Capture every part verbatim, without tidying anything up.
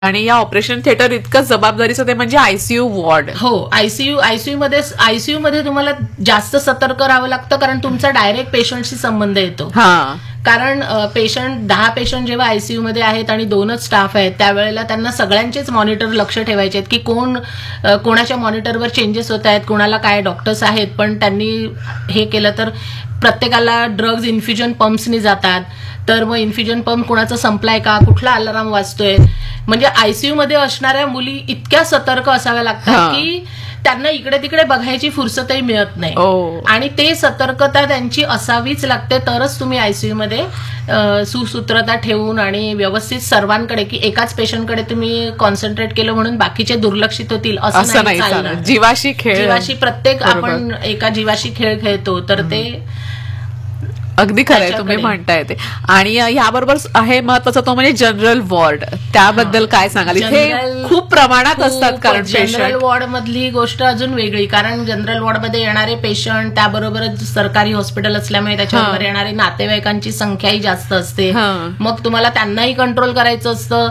आणि या operation theatre इतकं जबाबदारीचं ते म्हणजे आयसीयू वॉर्ड. हो, आयसीयू आयसीयू मध्ये आयसीयू मध्ये तुम्हाला जास्त सतर्क राहावं लागतं, कारण तुमचा डायरेक्ट पेशंटशी संबंध येतो. हा, कारण पेशंट दहा पेशंट जेव्हा आयसीयू मध्ये आहेत आणि दोनच स्टाफ आहेत, त्यावेळेला त्यांना सगळ्यांचेच मॉनिटर लक्ष ठेवायचे आहेत की कोण कोणाच्या मॉनिटरवर चेंजेस होत आहेत, कोणाला काय डॉक्टर्स आहेत. पण त्यांनी हे केलं तर प्रत्येकाला ड्रग्ज इन्फ्युजन पंप्सनी जातात, तर मग इन्फ्युजन पंप कुणाचा संपलाय का, कुठला अलार्म वाजतोय. म्हणजे आयसीयू मध्ये असणाऱ्या मुली इतक्या सतर्क असाव्या लागतात की त्यांना इकडे तिकडे बघायची फुरसतही मिळत नाही. आणि ते सतर्कता त्यांची असावीच लागते, तरच तुम्ही आयसीयू मध्ये सुसूत्रता ठेवून आणि व्यवस्थित सर्वांकडे, की एकाच पेशंटकडे तुम्ही कॉन्सन्ट्रेट केलं म्हणून बाकीचे दुर्लक्षित होतील असं नाही चालणार. जीवाशी खेळ, जीवाशी प्रत्येक आपण एका जीवाशी खेळ खेळतो, तर ते अगदी खरं आहे तुम्ही म्हणताय ते. आणि याबरोबर आहे महत्वाचा तो म्हणजे जनरल वॉर्ड, त्याबद्दल काय सांगाल? इथे खूप प्रमाणात असतात, कारण जनरल वॉर्ड मधली गोष्ट अजून वेगळी, कारण जनरल वॉर्डमध्ये येणारे पेशंट, त्याबरोबरच सरकारी हॉस्पिटल असल्यामुळे त्याच्याबरोबर येणारे नातेवाईकांची संख्याही जास्त असते. मग तुम्हाला त्यांनाही कंट्रोल करायचं असतं.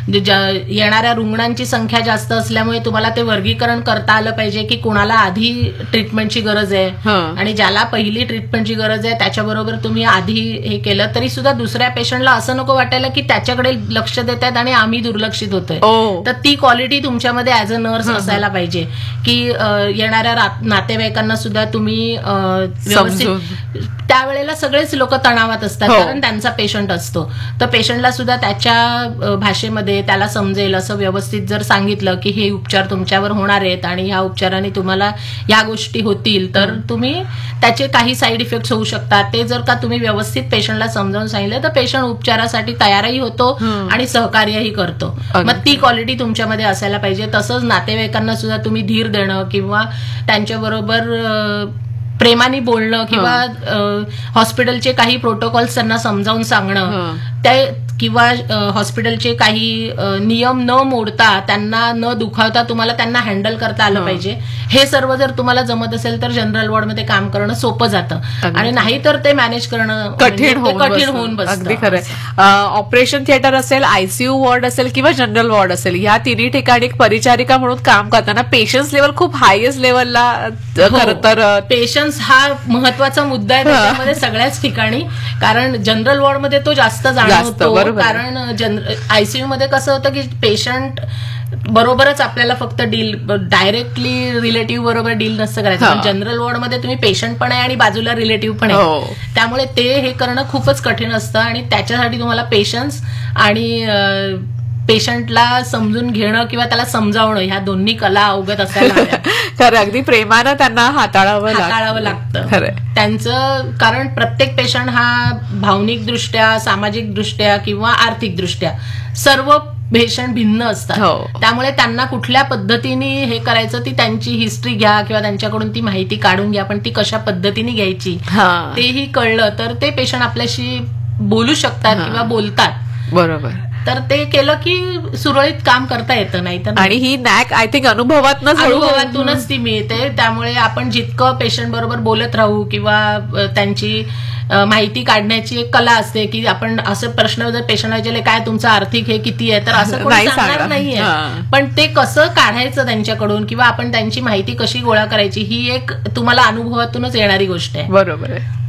येणाऱ्या रुग्णांची संख्या जास्त असल्यामुळे तुम्हाला ते वर्गीकरण करता आलं पाहिजे की कुणाला आधी ट्रीटमेंटची गरज आहे आणि ज्याला पहिली ट्रीटमेंटची गरज आहे त्याच्याबरोबर तुम्ही आधी हे केलं तरी सुद्धा दुसऱ्या पेशंटला असं नको वाटायला की त्याच्याकडे लक्ष देत आहेत आणि आम्ही दुर्लक्षित होतोय. तर ती क्वालिटी तुमच्यामध्ये ऍज अ नर्स असायला पाहिजे की येणाऱ्या नातेवाईकांना सुद्धा तुम्ही व्यवस्थित, त्यावेळेला सगळेच लोक तणावात असतात कारण त्यांचा पेशंट असतो, तर पेशंटला सुद्धा त्याच्या भाषेमध्ये त्याला समजेल असं व्यवस्थित जर सांगितलं की हे उपचार तुमच्यावर होणार आहेत आणि ह्या उपचाराने तुम्हाला ह्या गोष्टी होतील, तर तुम्ही त्याचे काही साईड इफेक्ट होऊ शकतात, ते जर का तुम्ही व्यवस्थित पेशंटला समजावून सांगितलं तर पेशंट उपचारासाठी तयारही होतो आणि सहकार्यही करतो. मग ती क्वालिटी तुमच्यामध्ये असायला पाहिजे. तसंच नातेवाईकांना सुद्धा तुम्ही धीर देणं किंवा त्यांच्याबरोबर प्रेमाने बोलणं किंवा हॉस्पिटलचे काही प्रोटोकॉल्स त्यांना समजावून सांगणं, त्या किंवा हॉस्पिटलचे काही नियम न मोडता, त्यांना न दुखावता तुम्हाला त्यांना हँडल करता आलं पाहिजे. हे सर्व जर तुम्हाला जमत असेल तर जनरल वॉर्डमध्ये काम करणं सोपं जातं, आणि नाही तर ते मॅनेज करणं कठीण कठीण होऊन बसतं. अगदी खरं. ऑपरेशन थिएटर असेल, आयसीयू वॉर्ड असेल किंवा जनरल वॉर्ड असेल, या तिन्ही ठिकाणी परिचारिका म्हणून काम करताना पेशन्स लेवल खूप हायएस्ट लेवलला, खरं तर पेशन्स हा महत्वाचा मुद्दा आहे त्याच्यामध्ये सगळ्याच ठिकाणी, कारण जनरल वॉर्डमध्ये तो जास्त जाणवतो. कारण आयसीयू मध्ये कसं होतं की पेशंट बरोबरच आपल्याला फक्त डील, डायरेक्टली रिलेटिव्ह बरोबर डील नसतं करायचं. जनरल वॉर्डमध्ये तुम्ही पेशंट पण आहे आणि बाजूला रिलेटिव्ह पण आहे, त्यामुळे ते हे करणं खूपच कठीण असतं आणि त्याच्यासाठी तुम्हाला पेशन्स आणि पेशंटला समजून घेणं किंवा त्याला समजावणं ह्या दोन्ही कला अवगत असायला हव्या. खरं, अगदी प्रेमानं त्यांना हाताळावं हाताळावं लागतं त्यांचं, कारण प्रत्येक पेशंट हा भावनिक दृष्ट्या, सामाजिक दृष्ट्या किंवा आर्थिक दृष्ट्या सर्व पेशंट भिन्न असतात. त्यामुळे त्यांना कुठल्या पद्धतीने हे करायचं ती त्यांची हिस्ट्री घ्या किंवा त्यांच्याकडून ती माहिती काढून घ्या, पण ती कशा पद्धतीने घ्यायची तेही कळलं तर ते पेशंट आपल्याशी बोलू शकतात किंवा बोलतात. बरोबर. तर ते केलं की सुरळीत काम करता येतं. नाही तर आणि ही नॅक आय थिंक अनुभवातूनच अनुभवातूनच ती मिळते. त्यामुळे आपण जितकं पेशंट बरोबर बोलत राहू किंवा त्यांची माहिती काढण्याची एक कला असते की आपण असं प्रश्न जर पेशंट विचारले काय तुमचं आर्थिक हे किती आहे, तर असं कोणी सांगणार नाहीये, पण ते कसं काढायचं त्यांच्याकडून किंवा आपण त्यांची माहिती कशी गोळा करायची ही एक तुम्हाला अनुभवातूनच येणारी गोष्ट आहे. बरोबर आहे.